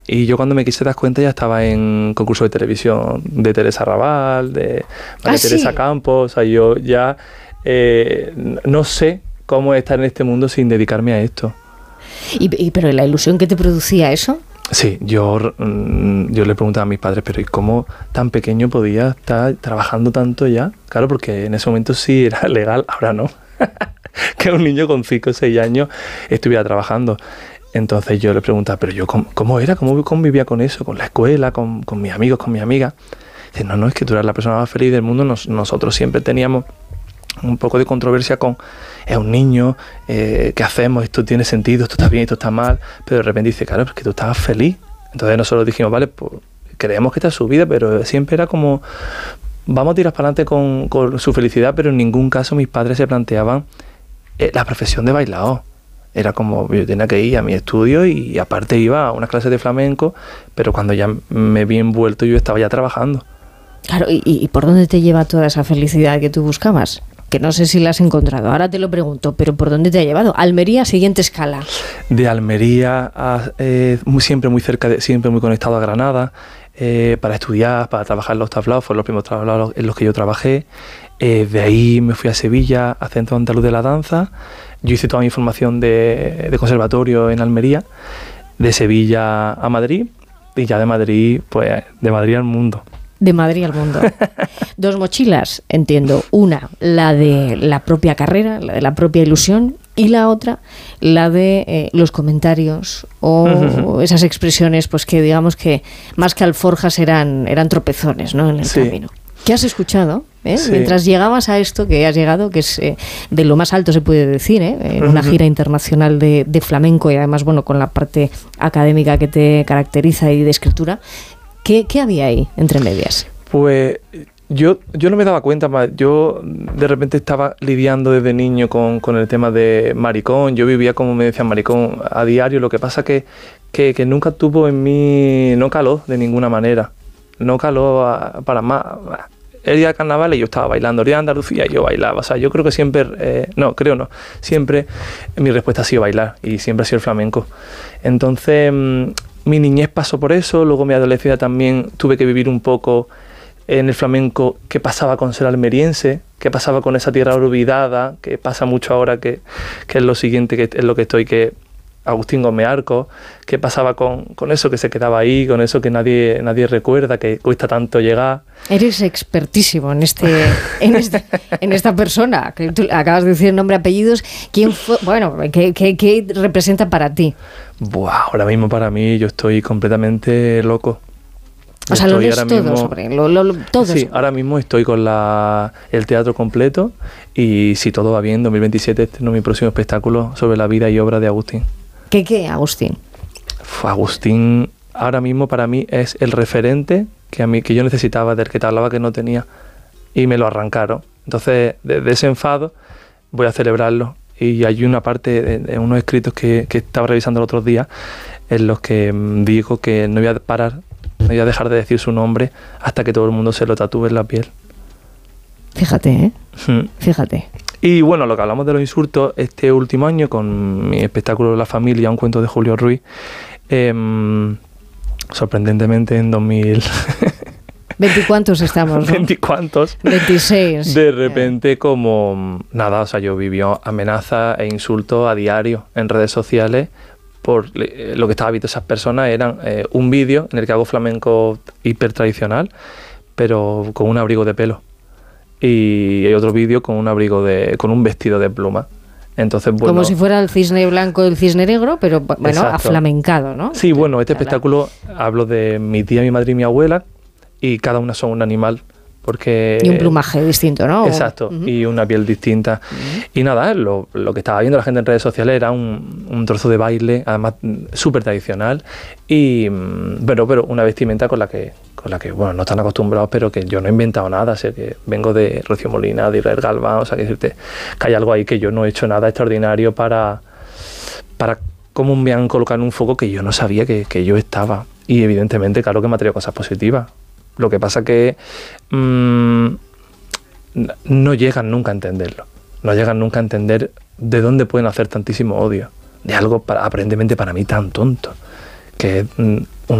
Y yo cuando me quise dar cuenta ya estaba en concurso de televisión de Teresa Raval, de María Teresa Campos. O sea, yo ya no sé cómo estar en este mundo sin dedicarme a esto. Pero la ilusión que te producía eso. Sí, yo le preguntaba a mis padres, pero ¿y cómo tan pequeño podía estar trabajando tanto ya? Claro, porque en ese momento sí era legal, ahora no. Que un niño con 5 o 6 años estuviera trabajando. Entonces yo le preguntaba, pero yo, ¿cómo era? ¿Cómo convivía con eso? ¿Con la escuela? ¿Con mis amigos? ¿Con mis amigas? Dice, no, es que tú eras la persona más feliz del mundo. Nosotros siempre teníamos un poco de controversia con, es un niño, ¿qué hacemos? Esto tiene sentido, esto está bien, esto está mal. Pero de repente dice, claro, es que tú estabas feliz. Entonces nosotros dijimos, vale, pues creemos que esta es su vida, pero siempre era como, vamos a tirar para adelante con su felicidad, pero en ningún caso mis padres se planteaban la profesión de bailador. Era como, yo tenía que ir a mi estudio y aparte iba a unas clases de flamenco, pero cuando ya me vi envuelto yo estaba ya trabajando. Claro, ¿y por dónde te lleva toda esa felicidad que tú buscabas? Que no sé si la has encontrado, ahora te lo pregunto, pero ¿por dónde te ha llevado? Almería, siguiente escala. De Almería a siempre muy cerca, siempre muy conectado a Granada, para estudiar, para trabajar en los tablaos, fueron los primeros tablaos en los que yo trabajé. De ahí me fui a Sevilla, a Centro Andaluz de la Danza. Yo hice toda mi formación de conservatorio en Almería, de Sevilla a Madrid, y ya de Madrid, pues de Madrid al mundo. De Madrid al mundo. 2 mochilas, entiendo. Una, la de la propia carrera, la de la propia ilusión, y la otra, la de los comentarios o esas expresiones, pues que digamos que más que alforjas eran tropezones, ¿no? En el camino. ¿Qué has escuchado? Sí. Mientras llegabas a esto que has llegado, que es de lo más alto se puede decir, en una gira internacional de flamenco y además, bueno, con la parte académica que te caracteriza y de escritura, ¿qué había ahí entre medias? Pues yo no me daba cuenta, yo de repente estaba lidiando desde niño con el tema de maricón. Yo vivía como me decían maricón a diario, lo que pasa que nunca tuvo en mí, no caló de ninguna manera. No caló para más. El día de carnaval y yo estaba bailando, el día de Andalucía y yo bailaba. O sea, yo creo que siempre, siempre mi respuesta ha sido bailar y siempre ha sido el flamenco. Entonces, mi niñez pasó por eso, luego mi adolescencia también tuve que vivir un poco en el flamenco, qué pasaba con ser almeriense, qué pasaba con esa tierra olvidada, que pasa mucho ahora, que es lo siguiente, que es lo que estoy, que Agustín Gómez Arcos, qué pasaba con eso que se quedaba ahí, con eso que nadie recuerda, que cuesta tanto llegar. Eres expertísimo en esta persona, que tú acabas de decir nombre, apellidos. ¿Quién fue? Bueno, ¿qué representa para ti? Buah, ahora mismo para mí yo estoy completamente loco. O sea, lo lees todo sobre todo. Sí, ahora mismo estoy con el teatro completo y si todo va bien, en 2027 estreno mi próximo espectáculo sobre la vida y obra de Agustín. ¿Qué, Agustín? Agustín ahora mismo para mí es el referente que yo necesitaba, del que te hablaba que no tenía, y me lo arrancaron. Entonces, de ese enfado voy a celebrarlo. Y hay una parte de unos escritos que estaba revisando el otro día en los que digo que no voy a parar, no voy a dejar de decir su nombre hasta que todo el mundo se lo tatúe en la piel. Fíjate, Fíjate. Y bueno, lo que hablamos de los insultos, este último año con mi espectáculo La Familia, un cuento de Julio Ruiz, sorprendentemente en 2000... ¿20 cuántos estamos, no? 20 cuántos. 26. De repente como nada, o sea, yo vivió amenazas e insultos a diario en redes sociales por lo que estaba viendo esas personas. Eran un vídeo en el que hago flamenco hiper tradicional, pero con un abrigo de pelo. Y hay otro vídeo con con un vestido de pluma. Entonces, bueno, como si fuera el cisne blanco y el cisne negro, pero bueno, exacto, aflamencado, ¿no? Sí, bueno, este espectáculo hablo de mi tía, mi madre y mi abuela, y cada una son un animal. Porque, y un plumaje distinto, ¿no? Exacto, y una piel distinta. Y nada, lo que estaba viendo la gente en redes sociales era un trozo de baile, además súper tradicional, y pero una vestimenta con la que bueno, no están acostumbrados, pero que yo no he inventado nada. Sé que vengo de Rocío Molina, de Israel Galván, o sea, que decirte que hay algo ahí que yo no he hecho nada extraordinario para cómo me han colocado en un foco que yo no sabía que yo estaba. Y evidentemente, claro que me ha traído cosas positivas. Lo que pasa que no llegan nunca a entenderlo. No llegan nunca a entender de dónde pueden hacer tantísimo odio. De algo aparentemente para mí tan tonto. que es un